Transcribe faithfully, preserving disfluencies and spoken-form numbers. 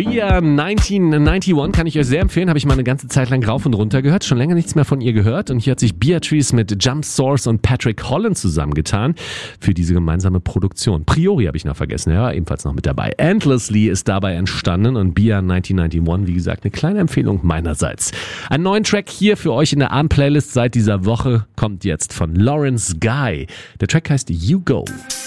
Bia neunzehnhunderteinundneunzig kann ich euch sehr empfehlen, habe ich mal eine ganze Zeit lang rauf und runter gehört, schon länger nichts mehr von ihr gehört und hier hat sich Beatrice mit Jump Source und Patrick Holland zusammengetan für diese gemeinsame Produktion. Priori habe ich noch vergessen, ja, ebenfalls noch mit dabei. Endlessly ist dabei entstanden und Bia neunzehnhunderteinundneunzig, wie gesagt, eine kleine Empfehlung meinerseits. Einen neuen Track hier für euch in der Abend-Playlist seit dieser Woche kommt jetzt von Lawrence Guy. Der Track heißt You Go.